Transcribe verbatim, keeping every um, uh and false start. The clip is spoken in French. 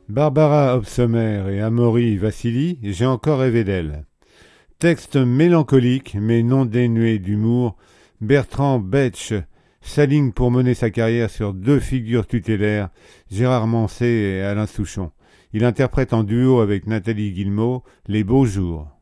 Barbara Hobsommer et Amaury Vassili, j'ai encore rêvé d'elle. Texte mélancolique mais non dénué d'humour, Bertrand Betsch s'aligne pour mener sa carrière sur deux figures tutélaires, Gérard Manset et Alain Souchon. Il interprète en duo avec Nathalie Guillemot Les Beaux Jours.